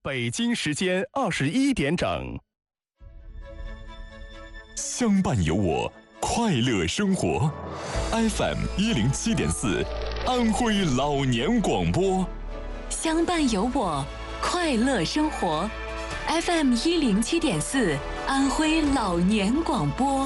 北京时间21点整。 相伴有我，快乐生活。FM 107.4，安徽老年广播。 相伴有我，快乐生活。FM 107.4，安徽老年广播。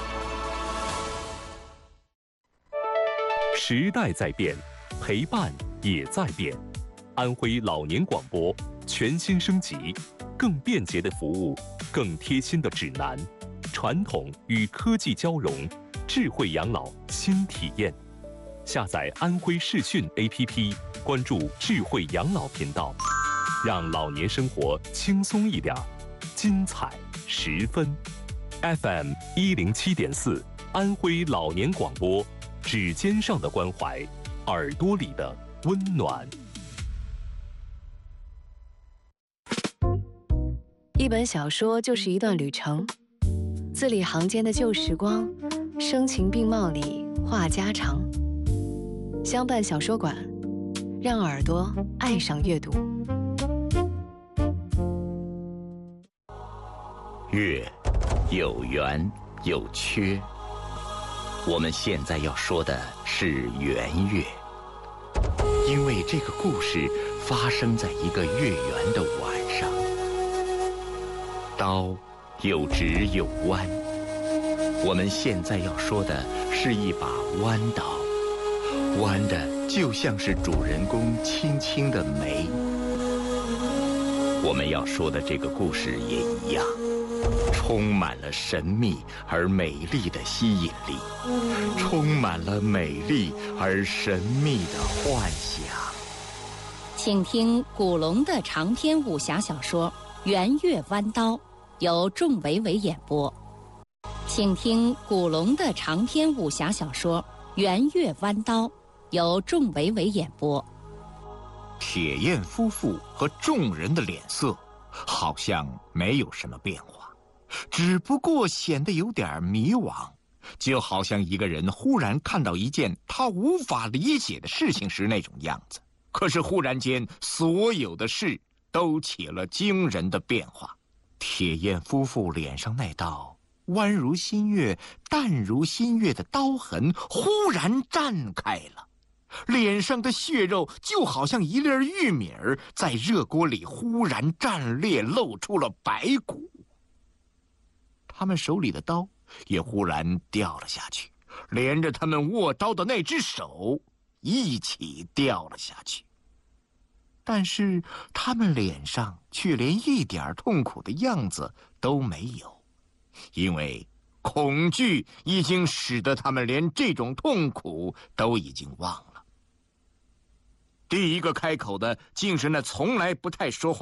时代在变，陪伴也在变。安徽老年广播全新升级，更便捷的服务，更贴心的指南，传统与科技交融，智慧养老新体验。下载安徽视讯 APP， 关注智慧养老频道，让老年生活轻松一点，精彩十分。FM 107.4，安徽老年广播，指尖上的关怀，耳朵里的温暖。 一本小说就是一段旅程，字里行间的旧时光，声情并茂里话家常。相伴小说馆，让耳朵爱上阅读。 月有圆有缺，我们现在要说的是圆月，因为这个故事发生在一个月圆的晚上。刀有直有弯，我们现在要说的是一把弯刀，弯的就像是主人公轻轻的眉。我们要说的这个故事也一样，充满了神秘而美丽的吸引力，充满了美丽而神秘的幻想。 请听古龙的长篇武侠小说《圆月弯刀》，由仲维维演播。请听古龙的长篇武侠小说《圆月弯刀》，由仲维维演播。 铁燕夫妇和众人的脸色好像没有什么变化，只不过显得有点迷惘，就好像一个人忽然看到一件他无法理解的事情时那种样子。可是忽然间，所有的事都起了惊人的变化。铁燕夫妇脸上那道弯如新月、淡如新月的刀痕忽然绽开了，脸上的血肉就好像一粒玉米儿在热锅里忽然绽裂，露出了白骨。他们手里的刀也忽然掉了下去，连着他们握刀的那只手一起掉了下去。但是他们脸上却连一点痛苦的样子都没有，因为恐惧已经使得他们连这种痛苦都已经忘了。第一个开口的竟是那从来不太说话